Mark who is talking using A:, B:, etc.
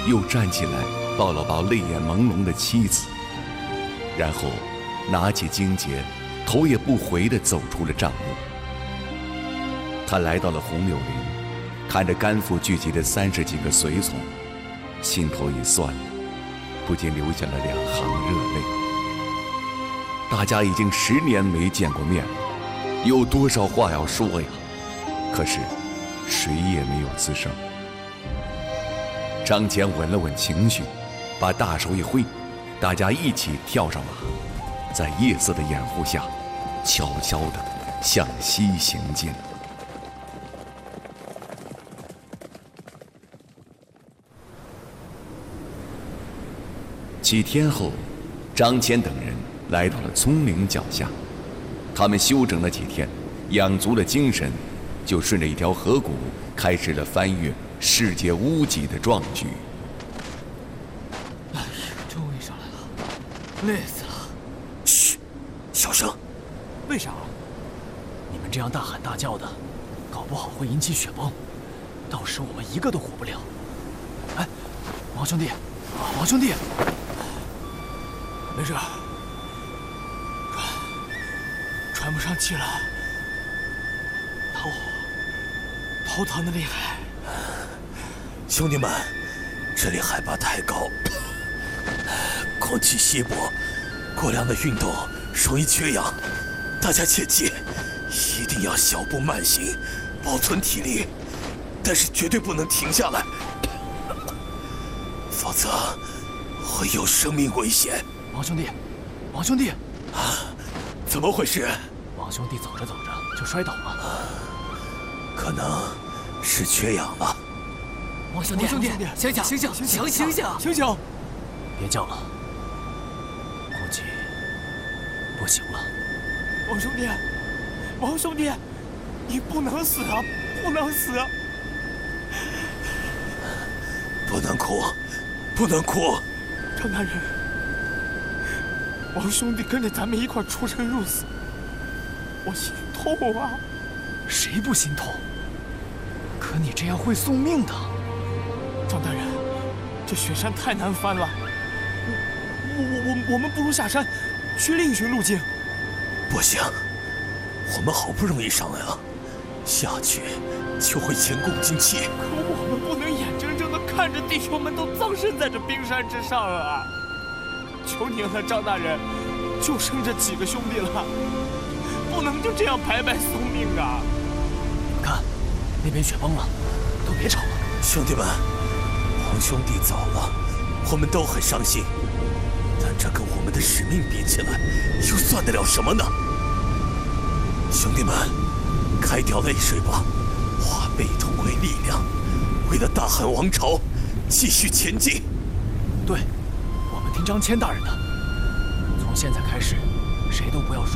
A: 又站起来抱了抱泪眼朦胧的妻子，然后拿起荆节，头也不回地走出了帐幕。他来到了红柳林，看着甘父聚集的30几个随从，心头一酸，不禁流下了2行热泪。大家已经10年没见过面了，有多少话要说呀？可是谁也没有吱声。张骞稳了稳情绪，把大手一挥，大家一起跳上马，在夜色的掩护下，悄悄地向西行进。几天后，张骞等人来到了葱岭脚下，他们休整了几天，养足了精神，就顺着一条河谷开始了翻越世界屋脊的壮举。
B: 哎呀，终于上来了，累死了！
C: 嘘，小声。
B: 为啥？你们这样大喊大叫的，搞不好会引起雪崩，到时我们一个都活不了。哎，王兄弟，王兄弟，没事，喘不上气了，头疼的厉害。
C: 兄弟们，这里海拔太高，空气稀薄，过量的运动容易缺氧，大家切记，一定要小步慢行，保存体力，但是绝对不能停下来，否则会有生命危险。
B: 王兄弟，王兄弟，
C: 啊，怎么回事？
B: 王兄弟走着走着就摔倒了，
C: 可能是缺氧了。
B: 王兄弟，醒醒，醒醒，醒醒，醒醒！别叫了，估计不行了。
D: 王兄弟，你不能死啊，不能死！
C: 不能哭，不能哭！
D: 张大人，王兄弟跟着咱们一块出生入死，我心痛啊！
B: 谁不心痛？可你这样会送命的。
D: 张大人，这雪山太难翻了，我们不如下山，去另寻路径。
C: 不行，我们好不容易上来了，下去就会前功尽弃。
D: 可我们不能眼睁睁地看着弟兄们都葬身在这冰山之上啊！求您了，张大人，就剩这几个兄弟了，不能就这样白白送命啊！
B: 看，那边雪崩了，都别吵了。
C: 兄弟们，王兄弟走了，我们都很伤心，但这跟我们的使命比起来，又算得了什么呢？兄弟们，开掉泪水吧，化悲痛为力量，为了大汉王朝继续前进。
B: 对，我们听张骞大人的，从现在开始，谁都不要说